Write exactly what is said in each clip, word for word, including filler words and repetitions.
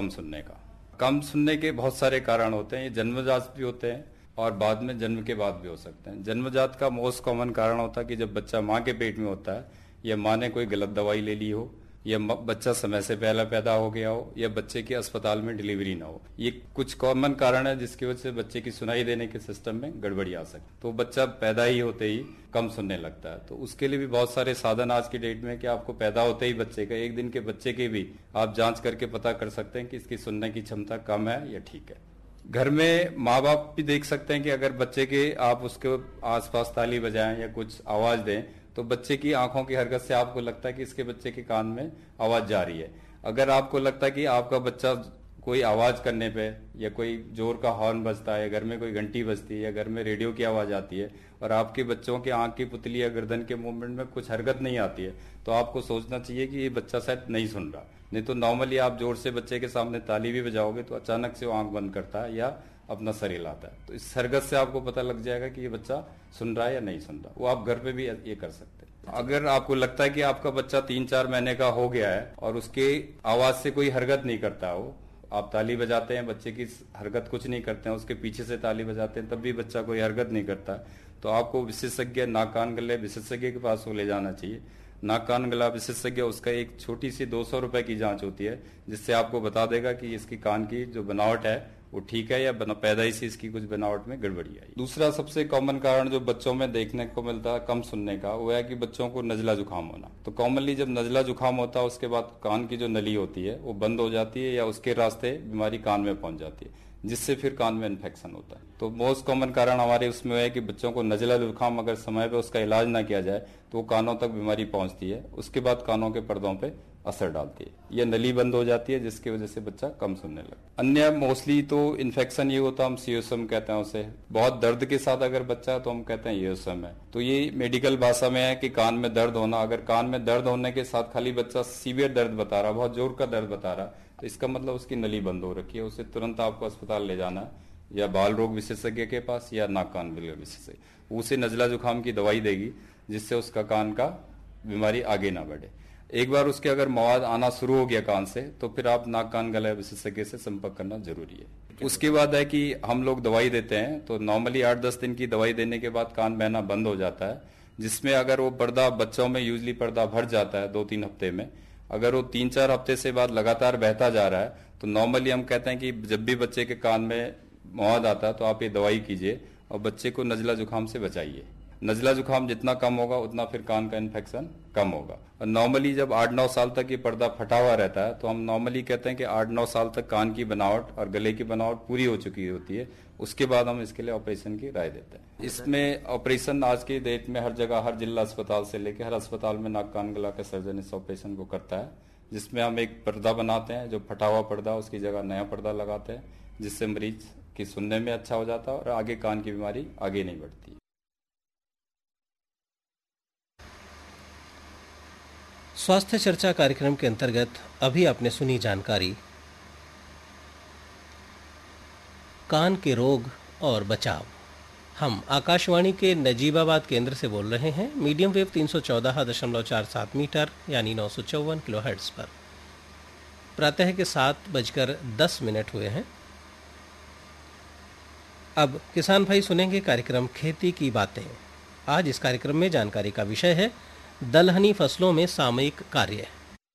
कम सुनने का। कम सुनने के बहुत सारे कारण होते हैं, ये जन्मजात भी होते हैं और बाद में जन्म के बाद भी हो सकते हैं। जन्मजात का मोस्ट कॉमन कारण होता है कि जब बच्चा माँ के पेट में होता है या माँ ने कोई गलत दवाई ले ली हो या बच्चा समय से पहले पैदा हो गया हो या बच्चे की अस्पताल में डिलीवरी ना हो। ये कुछ कॉमन कारण है जिसकी वजह से बच्चे की सुनाई देने के सिस्टम में गड़बड़ी आ सकती, तो बच्चा पैदा ही होते ही कम सुनने लगता है। तो उसके लिए भी बहुत सारे साधन आज की डेट में कि आपको पैदा होते ही बच्चे का, एक दिन के बच्चे के भी आप जांच करके पता कर सकते हैं कि इसकी सुनने की क्षमता कम है या ठीक है। घर में माँ बाप भी देख सकते हैं कि अगर बच्चे के आप उसके आसपास ताली बजाएं या कुछ आवाज दें तो बच्चे की आंखों की हरकत से आपको लगता है कि इसके बच्चे के कान में आवाज जा रही है। अगर आपको लगता है कि आपका बच्चा कोई आवाज करने पे या कोई जोर का हॉर्न बजता है, घर में कोई घंटी बजती है या घर में रेडियो की आवाज आती है और आपके बच्चों के आंख की पुतली या गर्दन के मूवमेंट में कुछ हरकत नहीं आती है, तो आपको सोचना चाहिए कि ये बच्चा शायद नहीं सुन रहा। नहीं तो नॉर्मली आप जोर से बच्चे के सामने ताली भी बजाओगे तो अचानक से वो आंख बंद करता है या अपना सर हिलाता है, तो इस हरकत से आपको पता लग जाएगा कि ये बच्चा सुन रहा है या नहीं सुन रहा। वो आप घर पे भी ये कर सकते हैं। अगर आपको लगता है कि आपका बच्चा तीन चार महीने का हो गया है और उसके आवाज से कोई हरकत नहीं करता हो, आप ताली बजाते हैं, बच्चे की हरकत कुछ नहीं करते हैं, उसके पीछे से ताली बजाते हैं तब भी बच्चा कोई हरकत नहीं करता, तो आपको विशेषज्ञ नाक कान गले विशेषज्ञ के पास ले जाना चाहिए। नाक कान गला विशेषज्ञ, उसका एक छोटी सी दो सौ रुपए की जांच होती है जिससे आपको बता देगा कि इसकी कान की जो बनावट है वो ठीक है या पैदाइशी इसकी कुछ बनावट में गड़बड़ी आई। दूसरा सबसे कॉमन कारण जो बच्चों में देखने को मिलता है कम सुनने का, वो है कि बच्चों को नजला जुकाम होना। तो कॉमनली जब नजला जुकाम होता है उसके बाद कान की जो नली होती है वो बंद हो जाती है या उसके रास्ते बीमारी कान में पहुंच जाती है, जिससे फिर कान में इन्फेक्शन होता है। तो मोस्ट कॉमन कारण हमारे उसमें है कि बच्चों को नजला जुकाम अगर समय पे उसका इलाज ना किया जाए तो वो कानों तक बीमारी पहुंचती है, उसके बाद कानों के पर्दों पे असर डालती है, ये नली बंद हो जाती है जिसकी वजह से बच्चा कम सुनने लगता है। अन्य मोस्टली तो इन्फेक्शन ये होता है, हम सीओसम कहते हैं उसे। बहुत दर्द के साथ अगर बच्चा है तो हम कहते हैं ईओसम है। तो ये मेडिकल भाषा में है कि कान में दर्द होना। अगर कान में दर्द होने के साथ खाली बच्चा सीवियर दर्द बता रहा, बहुत जोर का दर्द बता रहा, तो इसका मतलब उसकी नली बंद हो रखी है, उसे तुरंत आपको अस्पताल ले जाना है या बाल रोग विशेषज्ञ के पास या नाक कान गले विशेषज्ञ। उसे नजला जुकाम की दवाई देगी जिससे उसका कान का बीमारी आगे ना बढ़े। एक बार उसके अगर मवाद आना शुरू हो गया कान से तो फिर आप नाक कान गला विशेषज्ञ से संपर्क करना जरूरी है। उसके बाद है कि हम लोग दवाई देते हैं तो नॉर्मली आठ दस दिन की दवाई देने के बाद कान बहना बंद हो जाता है, जिसमें अगर वो पर्दा बच्चों में यूजली पर्दा भर जाता है दो तीन हफ्ते में, अगर वो तीन चार हफ्ते से बाद लगातार बहता जा रहा है तो नॉर्मली हम कहते हैं कि जब भी बच्चे के कान में मवाद आता है तो आप ये दवाई कीजिए और बच्चे को नजला जुकाम से बचाइए। नजला जुकाम जितना कम होगा उतना फिर कान का इन्फेक्शन कम होगा। और नॉर्मली जब आठ नौ साल तक ये पर्दा फटा हुआ रहता है तो हम नॉर्मली कहते हैं कि आठ नौ साल तक कान की बनावट और गले की बनावट पूरी हो चुकी होती है, उसके बाद हम इसके लिए ऑपरेशन की राय देते हैं। इसमें ऑपरेशन आज की डेट में हर जगह, हर जिला अस्पताल से लेकर हर अस्पताल में नाक कान गला का सर्जन इस ऑपरेशन को करता है, जिसमें हम एक पर्दा बनाते हैं, जो फटा हुआ पर्दा उसकी जगह नया पर्दा लगाते हैं, जिससे मरीज की सुनने में अच्छा हो जाता है और आगे कान की बीमारी आगे नहीं बढ़ती। स्वास्थ्य चर्चा कार्यक्रम के अंतर्गत अभी आपने सुनी जानकारी कान के रोग और बचाव। हम आकाशवाणी के नजीबाबाद केंद्र से बोल रहे हैं, मीडियम वेव तीन सौ चौदह दशमलव चार सात मीटर यानी नौ सौ चौवन किलो हर्ट्ज पर। प्रातः के सात बजकर दस मिनट हुए हैं। अब किसान भाई सुनेंगे कार्यक्रम खेती की बातें। आज इस कार्यक्रम में जानकारी का विषय है दलहनी फसलों में सामयिक कार्य।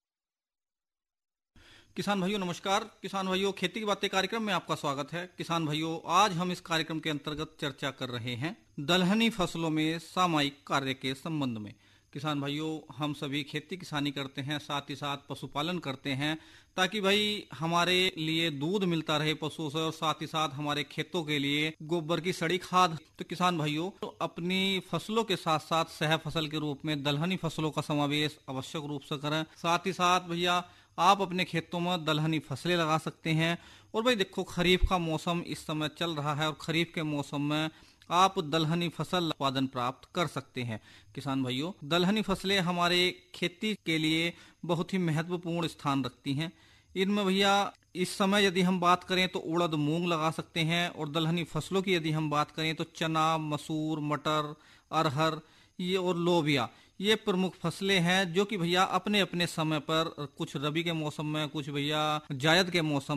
किसान भाइयों नमस्कार। किसान भाइयों, खेती की बातें कार्यक्रम में आपका स्वागत है। किसान भाइयों, आज हम इस कार्यक्रम के अंतर्गत चर्चा कर रहे हैं दलहनी फसलों में सामयिक कार्य के संबंध में। किसान भाइयों, हम सभी खेती किसानी करते हैं, साथ ही साथ पशुपालन करते हैं, ताकि भाई हमारे लिए दूध मिलता रहे पशुओं से और साथ ही साथ हमारे खेतों के लिए गोबर की सड़ी खाद। तो किसान भाइयों, तो अपनी फसलों के साथ साथ सह फसल के रूप में दलहनी फसलों का समावेश आवश्यक रूप से करें। साथ ही साथ भैया आप अपने खेतों में दलहनी फसलें लगा सकते हैं। और भाई देखो, खरीफ का मौसम इस समय चल रहा है और खरीफ के मौसम में आप दलहनी फसल उत्पादन प्राप्त कर सकते हैं। किसान भाइयों, दलहनी फसलें हमारे खेती के लिए बहुत ही महत्वपूर्ण स्थान रखती हैं। इनमें भैया इस समय यदि हम बात करें तो उड़द मूंग लगा सकते हैं, और दलहनी फसलों की यदि हम बात करें तो चना, मसूर, मटर, अरहर ये और लोबिया, ये प्रमुख फसलें हैं जो कि भैया अपने अपने समय पर, कुछ रबी के मौसम में, कुछ भैया जायद के मौसम